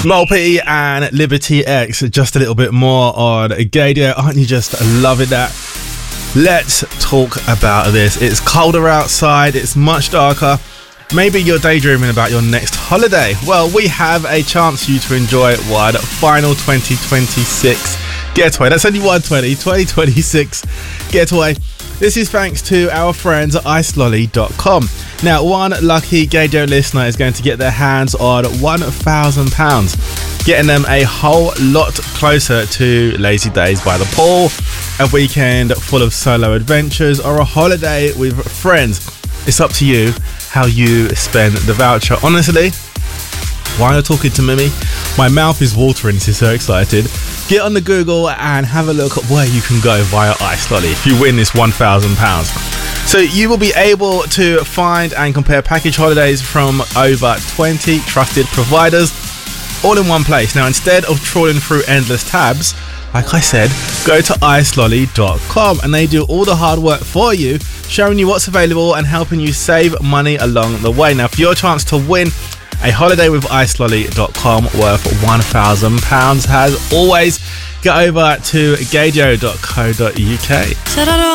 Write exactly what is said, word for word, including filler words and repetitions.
Molpy and Liberty X, just a little bit more on Gaydio. Aren't you just loving that? Let's talk about this. It's colder outside, it's much darker. Maybe you're daydreaming about your next holiday. Well, we have a chance for you to enjoy one final twenty twenty-six getaway. That's only one twenty, twenty twenty-six getaway. This is thanks to our friends at ice lolly dot com. Now, one lucky Gaydio listener is going to get their hands on one thousand pounds, getting them a whole lot closer to lazy days by the pool, a weekend full of solo adventures, or a holiday with friends. It's up to you how you spend the voucher. Honestly, while you're talking to Mimi, my mouth is watering. This is so excited. Get on the Google and have a look at where you can go via iCelolly if you win this one thousand pounds. So you will be able to find and compare package holidays from over twenty trusted providers, all in one place. Now, instead of trawling through endless tabs, like I said, go to ice lolly dot com and they do all the hard work for you, showing you what's available and helping you save money along the way. Now, for your chance to win a holiday with ice lolly dot com worth one thousand pounds, as always, get over to gaydio dot co dot uk.